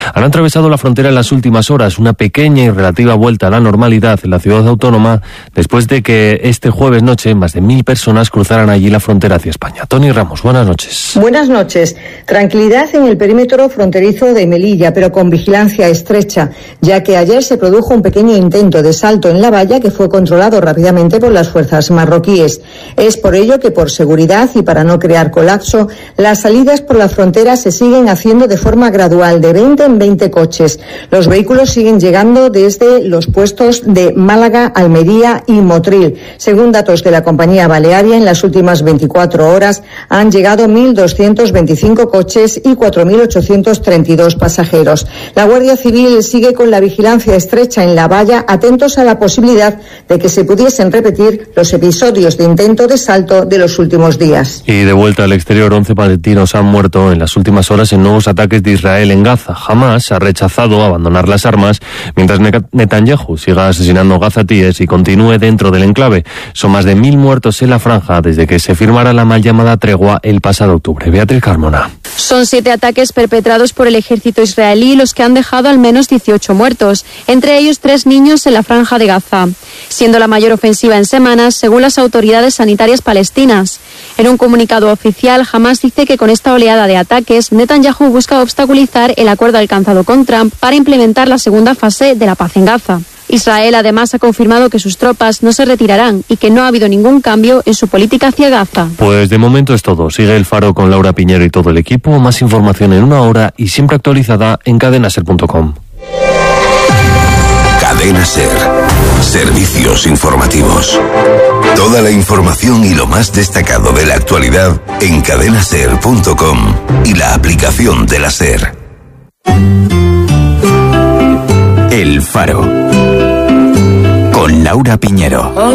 Han atravesado la frontera en las últimas horas, una pequeña y relativa vuelta a la normalidad en la ciudad autónoma, después de que este jueves noche más de 1.000 personas cruzaran allí la frontera hacia España. Tony Ramos, buenas noches. Buenas noches. Tranquilidad en el perímetro fronterizo de Melilla, pero con vigilancia estrecha, ya que ayer se produjo un pequeño intento de salto en la valla que fue controlado rápidamente por las fuerzas marroquíes. Es por ello que, por seguridad y para no crear colapso, las salidas por la frontera se siguen haciendo de forma gradual, de 20 en 20 coches. Los vehículos siguen llegando desde los puestos de Málaga, Almería y Motril. Según datos de la compañía balearia, en las últimas 24 horas han llegado 1.225 coches y 4.832 pasajeros. La Guardia Civil sigue con la vigilancia estrecha en la valla, atentos a la posibilidad de que se pudiesen repetir los episodios de intento de salto de los últimos días. Y de vuelta al exterior, 11 palestinos han muerto en las últimas horas en nuevos ataques de Israel en Gaza. Hamás ha rechazado abandonar las armas, mientras Netanyahu siga asesinando gazatíes y continúe dentro del enclave. Son más de 1.000 muertos en la franja desde que se firmara la mal llamada tregua el pasado octubre. Beatriz Carmona. Son 7 ataques perpetrados por el ejército israelí los que han dejado al menos 18 muertos, entre ellos 3 niños en la franja de Gaza, siendo la mayor ofensiva en semanas, según las autoridades sanitarias palestinas. En un comunicado oficial, Hamás dice que con esta oleada de ataques, Netanyahu busca obstaculizar el acuerdo alcanzado con Trump para implementar la segunda fase de la paz en Gaza. Israel además ha confirmado que sus tropas no se retirarán y que no ha habido ningún cambio en su política hacia Gaza. Pues de momento es todo. Sigue El Faro con Laura Piñero y todo el equipo. Más información en una hora y siempre actualizada en cadenaser.com. Cadena Ser. Servicios informativos. Toda la información y lo más destacado de la actualidad en cadenaser.com y la aplicación de la Ser. El Faro. Con Laura Piñero.